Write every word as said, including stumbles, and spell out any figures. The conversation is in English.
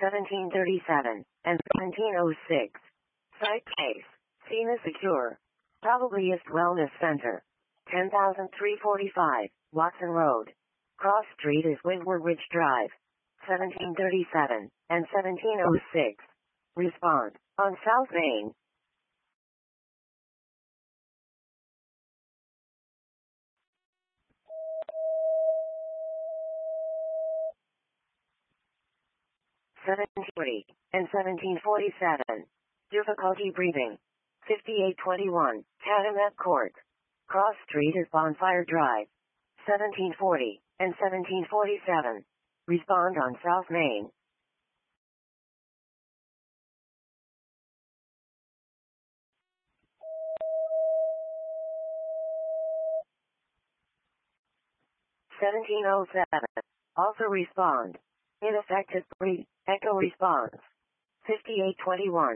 seventeen thirty-seven, and seventeen oh six. Site case. Sina Secure. Probably East Wellness Center. ten thousand three hundred forty-five, Watson Road. Cross Street is Windward Ridge Drive. seventeen thirty-seven, and seventeen oh six. Respond. On South Main. seventeen forty, and seventeen forty-seven. Difficulty breathing. fifty-eight twenty-one, Calumet Court. Cross Street is Bonfire Drive. seventeen forty, and seventeen forty-seven. Respond on South Main. seventeen oh seven. Also respond. Ineffective breath. Echo response. fifty-eight twenty-one.